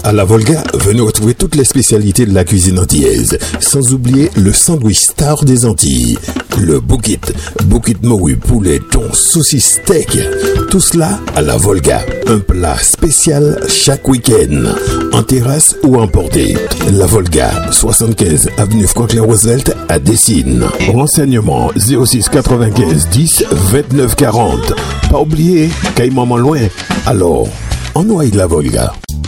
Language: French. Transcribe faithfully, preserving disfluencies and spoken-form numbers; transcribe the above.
À la Volga, venez retrouver toutes les spécialités de la cuisine antillaise, sans oublier le sandwich star des Antilles, le boukit, boukit morue, poulet, thon, saucisse, steak. Tout cela à la Volga, un plat spécial chaque week-end, en terrasse ou emporté. La Volga, soixante-quinze avenue Franklin-Roosevelt à Dessines. Renseignements zéro six quatre-vingt-quinze dix vingt-neuf quarante. Pas oublier, Caille Maman loin. Alors, on noie la Volga.